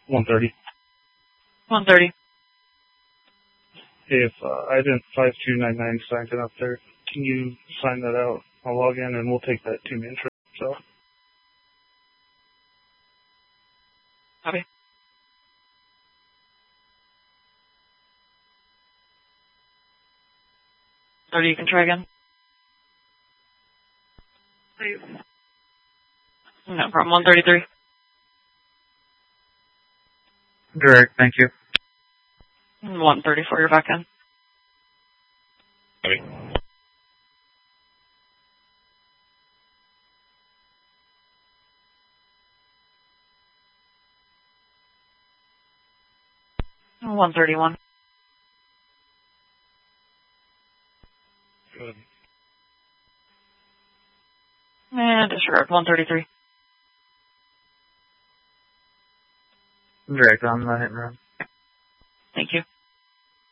130. 130. Hey, if Ident5299 signed in up there, can you sign that out? I'll log in and we'll take that 2-man trip. So. Copy. You can try again. Please. No problem. 133. Direct, thank you. 134, you're back in. Copy. Oh, 131. Good. And disregard. 133. Direct on the hit and run.